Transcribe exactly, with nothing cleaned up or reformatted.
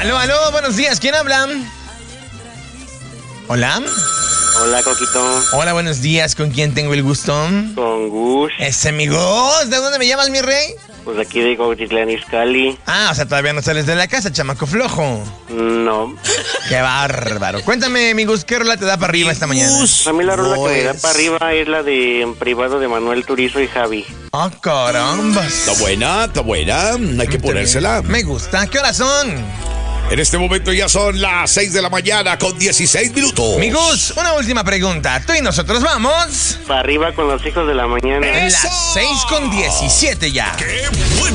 Aló, aló, buenos días, ¿quién habla? Hola. Hola, Coquito. Hola, buenos días, ¿con quién tengo el gusto? Con Gus. Ese mi Gus, ¿de dónde me llamas, mi rey? Pues aquí de Cuautitlán Izcalli. Ah, o sea, todavía no sales de la casa, chamaco flojo. No. Qué bárbaro. Cuéntame, mi Gus, ¿qué rola te da para arriba esta mañana? A mí la rola que me da Pues- para arriba es la de En Privado de Manuel Turizo y Javi. Ah, caramba. Está buena, está buena. Hay que ponérsela. Me gusta. ¿Qué horas son? En este momento ya son las seis de la mañana con dieciséis minutos. Mi Gus, una última pregunta. Tú y nosotros vamos. Para arriba con los hijos de la mañana. Las seis con diecisiete ya. ¡Qué bueno!